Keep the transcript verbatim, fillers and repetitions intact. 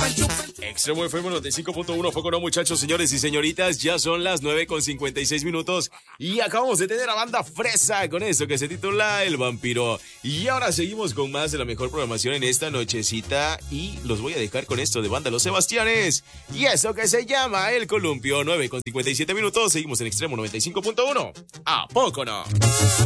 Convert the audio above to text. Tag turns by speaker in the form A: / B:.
A: Extremo F M noventa y cinco punto uno, foco no, muchachos, señores y señoritas, ya son las nueve con cincuenta y seis minutos y acabamos de tener a Banda Fresa con esto que se titula El Vampiro. Y ahora seguimos con más de la mejor programación en esta nochecita y los voy a dejar con esto de Banda Los Sebastianes y eso que se llama El Columpio. Nueve con cincuenta y siete minutos, seguimos en Extremo noventa y cinco punto uno. ¿A poco no?